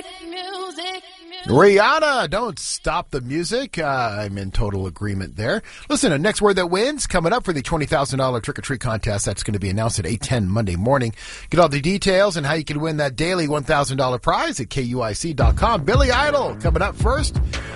Rihanna, don't stop the music. I'm in total agreement there. Listen, the next word that wins coming up for the $20,000 trick-or-treat contest. That's going to be announced at 8:10 Monday morning. Get all the details and how you can win that daily $1,000 prize at KUIC.com. Billy Idol coming up first.